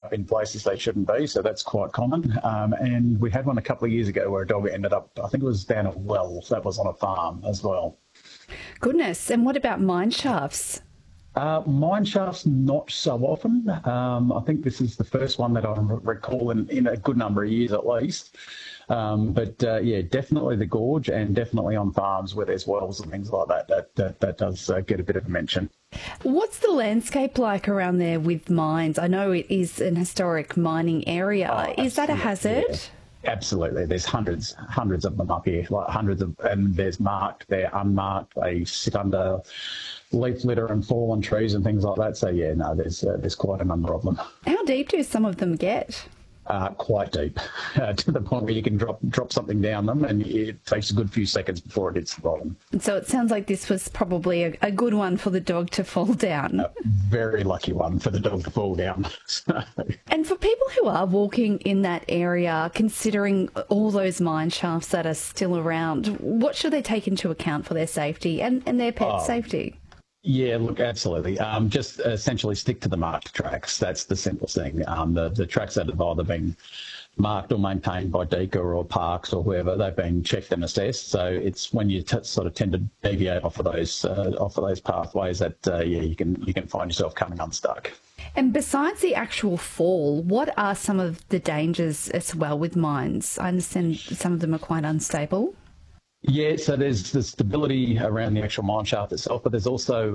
up in places they shouldn't be, so that's quite common. And we had one a couple of years ago where a dog ended up, I think it was down at Wells, that was on a farm as well. Goodness. And what about mine shafts? Mine shafts, not so often. I think this is the first one that I recall in a good number of years at least. But definitely the gorge, and definitely on farms where there's wells and things like that does get a bit of a mention. What's the landscape like around there with mines? I know it is an historic mining area. Is that a hazard? Yeah. Absolutely. There's hundreds of them up here, and there's marked, they're unmarked, they sit under leaf litter and fallen trees and things like that. So there's quite a number of them. How deep do some of them get? Quite deep, to the point where you can drop something down them, and it takes a good few seconds before it hits the bottom. So it sounds like this was probably a good one for the dog to fall down. A very lucky one for the dog to fall down. And for people who are walking in that area, considering all those mine shafts that are still around, what should they take into account for their safety and their pet safety? Yeah, look, absolutely. Just essentially stick to the marked tracks. That's the simplest thing. The tracks that have either been marked or maintained by DECA or parks or whoever, they've been checked and assessed. So it's when you sort of tend to deviate off of those pathways that you can find yourself coming unstuck. And besides the actual fall, what are some of the dangers as well with mines? I understand some of them are quite unstable. Yeah, so there's the stability around the actual mine shaft itself, but there's also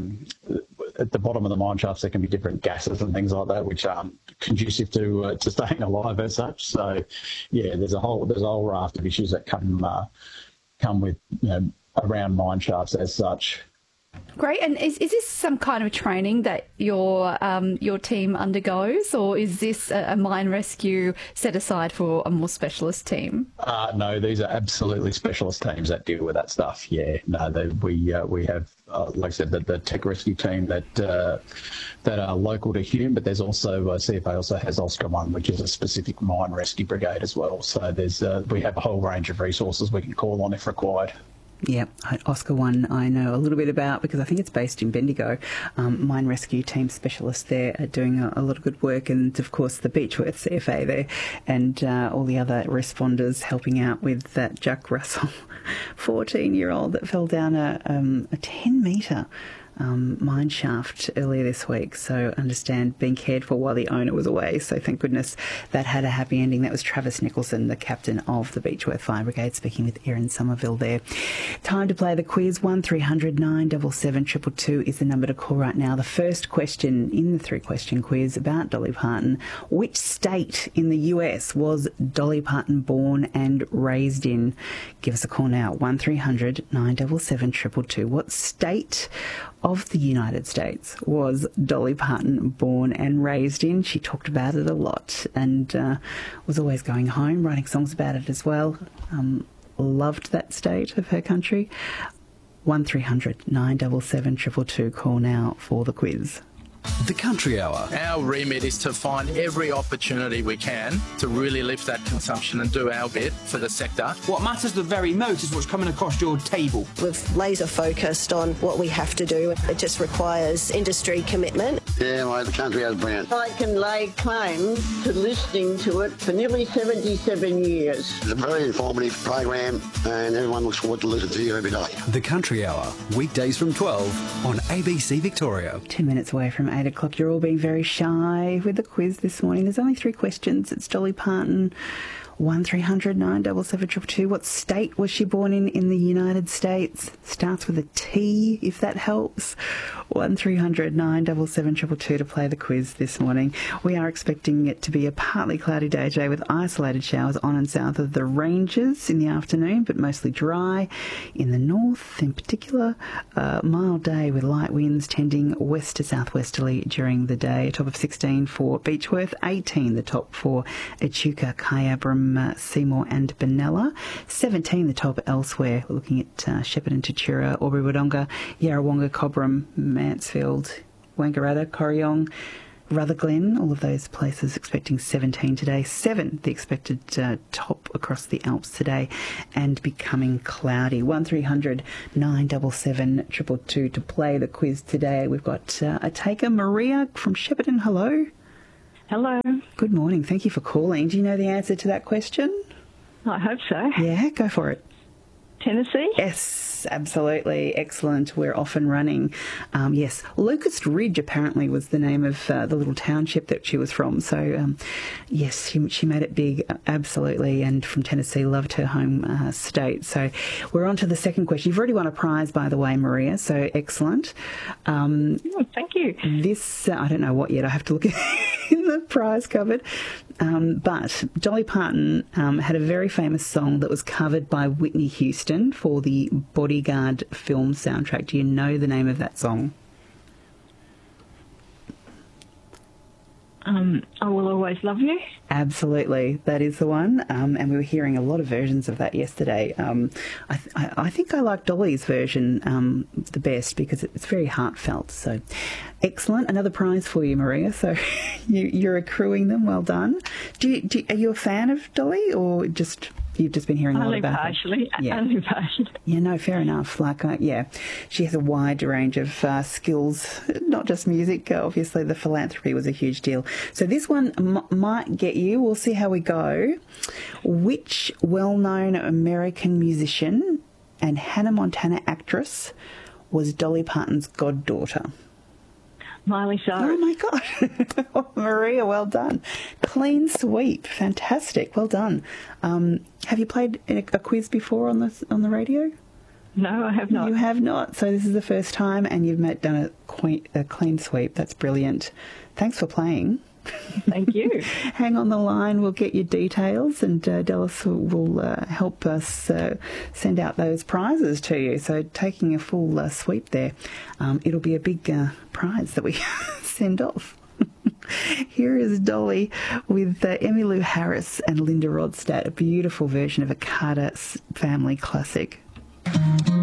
at the bottom of the mine shafts there can be different gases and things like that which aren't conducive to staying alive as such. So yeah, there's a whole raft of issues that come with around mine shafts as such. Great. And is this some kind of training that your team undergoes, or is this a mine rescue set aside for a more specialist team? No, these are absolutely specialist teams that deal with that stuff. Yeah, no, we have, like I said, the tech rescue team that are local to Hume, but there's also CFA also has Oscar One, which is a specific mine rescue brigade as well. So we have a whole range of resources we can call on if required. Yeah, Oscar One I know a little bit about because I think it's based in Bendigo. Mine rescue team specialists there are doing a lot of good work, and of course the Beechworth CFA there and all the other responders helping out with that Jack Russell 14-year-old that fell down a 10-metre mine shaft earlier this week. So understand being cared for while the owner was away. So thank goodness that had a happy ending. That was Travis Nicholson, the captain of the Beechworth Fire Brigade, speaking with Erin Somerville there. Time to play the quiz. 1300 977 222 is the number to call right now. The first question in the 3-question quiz about Dolly Parton. Which state in the US was Dolly Parton born and raised in? Give us a call now. 1300 977 222. What state of the United States was Dolly Parton born and raised in? She talked about it a lot and was always going home, writing songs about it as well. Loved that state of her country. 1300 977 222. Call now for the quiz. The Country Hour. Our remit is to find every opportunity we can to really lift that consumption and do our bit for the sector. What matters the very most is what's coming across your table. We've laser focused on what we have to do. It just requires industry commitment. Yeah, mate, the Country Hour's brilliant. I can lay claim to listening to it for nearly 77 years. It's a very informative program and everyone looks forward to listening to you every day. The Country Hour, weekdays from 12 on ABC Victoria. 10 minutes away from 8 o'clock. You're all being very shy with the quiz this morning. There's only 3 questions. It's Dolly Parton. 1300 977 222. What state was she born in the United States? Starts with a T, if that helps. 1300 977 222 to play the quiz this morning. We are expecting it to be a partly cloudy day today with isolated showers on and south of the ranges in the afternoon, but mostly dry in the north in particular. Mild day with light winds tending west to southwesterly during the day. A top of 16 for Beechworth, 18 the top for Echuca, Kyabram, Seymour and Benalla. 17 the top elsewhere. We're looking at Shepparton, Tatura, Albury, Wodonga, Yarrawonga, Cobram, Mansfield, Wangaratta, Corryong, Rutherglen, all of those places expecting 17 today. 7 the expected top across the Alps today and becoming cloudy. 1300 977 222 to play the quiz today. We've got a taker, Maria from Shepparton. Hello. Hello. Good morning. Thank you for calling. Do you know the answer to that question? I hope so. Yeah, go for it. Tennessee? Yes, absolutely. Excellent. We're off and running. Yes, Locust Ridge apparently was the name of the little township that she was from. So, yes, she made it big, absolutely. And from Tennessee, loved her home state. So we're on to the second question. You've already won a prize, by the way, Maria, so excellent. Thank you. This, I don't know what yet. I have to look in the prize cupboard. But Dolly Parton had a very famous song that was covered by Whitney Houston for the Bodyguard film soundtrack. Do you know the name of that song? I Will Always Love You. Absolutely, that is the one. And we were hearing a lot of versions of that yesterday. I think I like Dolly's version the best because it's very heartfelt. So excellent. Another prize for you, Maria. So you're accruing them. Well done. Are you a fan of Dolly, or you've just been hearing a lot about her? Only partially. Yeah, no, fair enough. She has a wide range of skills, not just music. Obviously, the philanthropy was a huge deal. So this one might get you. We'll see how we go. Which well-known American musician and Hannah Montana actress was Dolly Parton's goddaughter? Miley Cyrus. Oh, my God. Maria, well done. Clean sweep. Fantastic. Well done. Have you played a quiz before on the radio? No, I have not. You have not. So this is the first time, and you've done a clean sweep. That's brilliant. Thanks for playing. Thank you. Hang on the line. We'll get your details, and Dallas will help us send out those prizes to you. So taking a full sweep there, it'll be a big prize that we send off. Here is Dolly with Emmylou Harris and Linda Ronstadt, a beautiful version of a Carter family classic.